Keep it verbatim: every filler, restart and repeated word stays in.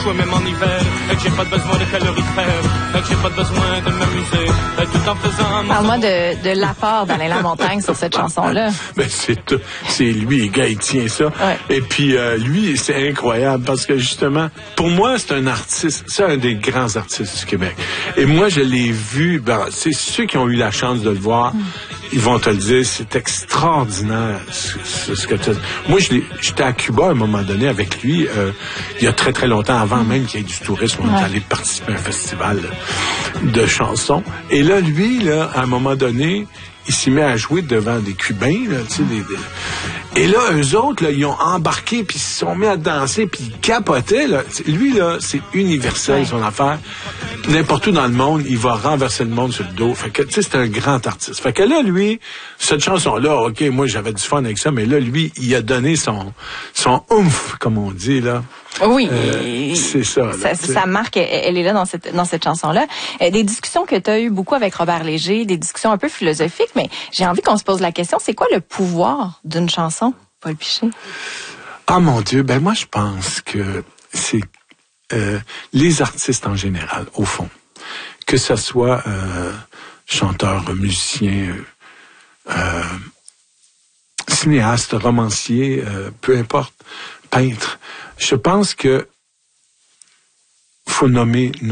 Même en hiver, et que j'ai pas besoin de calorifères, et que j'ai pas besoin de m'amuser, tout en faisant... Parle-moi de, de l'apport d'Alain Lamontagne sur cette chanson-là. Ben c'est c'est lui, le gars, il tient ça. Ouais. Et puis euh, lui, c'est incroyable parce que justement, pour moi, c'est un artiste, c'est un des grands artistes du Québec. Et moi, je l'ai vu, ben, c'est ceux qui ont eu la chance de le voir, mm. ils vont te le dire, c'est extraordinaire ce, ce, ce que tu as... Moi, je l'ai, j'étais à Cuba à un moment donné avec lui, euh, il y a très très longtemps, avant même qu'il y ait du tourisme, on est allé participer à un festival de chansons. Et là, lui, là, à un moment donné, il s'y met à jouer devant des Cubains, là, tu sais, des, des... Et là, eux autres, là, ils ont embarqué, puis ils se sont mis à danser, puis ils capotaient, là. Lui, là, c'est universel, ouais. son affaire. N'importe où dans le monde, il va renverser le monde sur le dos. Fait que, tu sais, c'est un grand artiste. Fait que là, lui, cette chanson-là, OK, moi, j'avais du fun avec ça, mais là, lui, il a donné son, son oomph, comme on dit, là. Oui, euh, c'est ça. Là, ça, sa marque, elle est là dans cette dans cette chanson-là. Euh, des discussions que tu as eues beaucoup avec Robert Léger, des discussions un peu philosophiques, mais j'ai envie qu'on se pose la question, c'est quoi le pouvoir d'une chanson, Paul Piché? Ah mon Dieu, ben moi je pense que c'est euh, les artistes en général, au fond, que ce soit euh, chanteur, musicien, euh, cinéaste, romancier, euh, peu importe, peintre. Je pense que faut nommer nos